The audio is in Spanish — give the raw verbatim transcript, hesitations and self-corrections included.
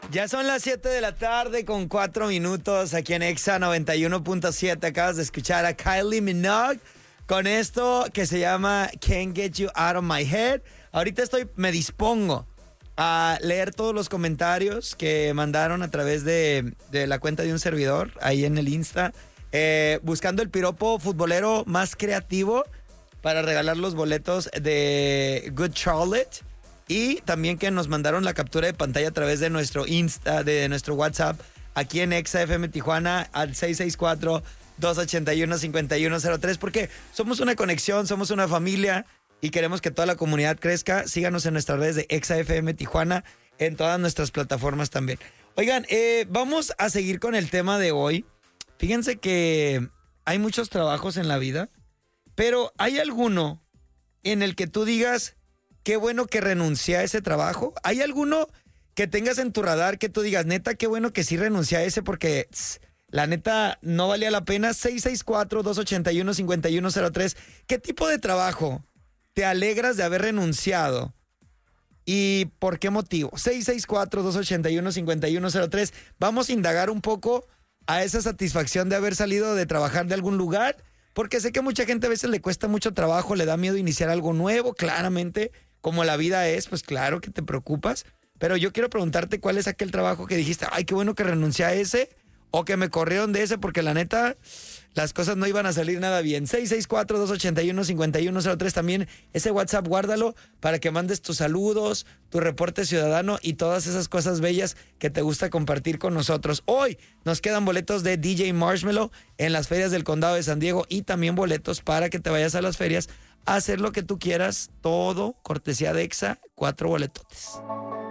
Ya son las siete de la tarde con cuatro minutos aquí en Exa noventa y uno punto siete. Acabas de escuchar a Kylie Minogue con esto que se llama Can't Get You Out of My Head. Ahorita estoy, me dispongo a leer todos los comentarios que mandaron a través de, de la cuenta de un servidor ahí en el Insta, eh, buscando el piropo futbolero más creativo para regalar los boletos de Good Charlotte. Y también que nos mandaron la captura de pantalla a través de nuestro Insta, de nuestro WhatsApp, aquí en Exa F M Tijuana, al seis seis cuatro, dos ocho uno, cinco uno cero tres, porque somos una conexión, somos una familia y queremos que toda la comunidad crezca. Síganos en nuestras redes de Exa F M Tijuana, en todas nuestras plataformas también. Oigan, eh, vamos a seguir con el tema de hoy. Fíjense que hay muchos trabajos en la vida, pero ¿hay alguno en el que tú digas... qué bueno que renuncié a ese trabajo? ¿Hay alguno que tengas en tu radar que tú digas, neta, qué bueno que sí renuncié a ese porque tss, la neta no valía la pena? seis seis cuatro, dos ocho uno, cinco uno cero tres. ¿Qué tipo de trabajo te alegras de haber renunciado? ¿Y por qué motivo? seis seis cuatro, dos ocho uno, cinco uno cero tres. Vamos a indagar un poco a esa satisfacción de haber salido de trabajar de algún lugar, porque sé que a mucha gente a veces le cuesta mucho trabajo, le da miedo iniciar algo nuevo, claramente. Como la vida es, pues claro que te preocupas, pero yo quiero preguntarte cuál es aquel trabajo que dijiste, ay, qué bueno que renuncié a ese, o que me corrieron de ese porque la neta, las cosas no iban a salir nada bien. seis seis cuatro, dos ocho uno, cinco uno cero tres, también ese WhatsApp guárdalo para que mandes tus saludos, tu reporte ciudadano y todas esas cosas bellas que te gusta compartir con nosotros. Hoy nos quedan boletos de D J Marshmello en las ferias del Condado de San Diego y también boletos para que te vayas a las ferias hacer lo que tú quieras, todo cortesía de Exa, cuatro boletotes.